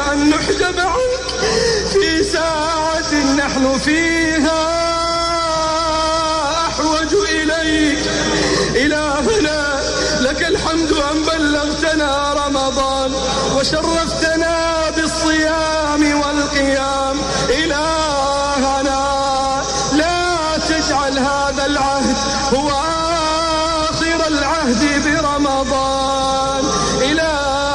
أن نحجب عنك في ساعة نحن فيها أحوج إليك. إلهنا لك الحمد أن بلغتنا رمضان وشرفتنا بالصيام والقيام. إلهنا لا تجعل هذا العهد هو آخر العهد برمضان.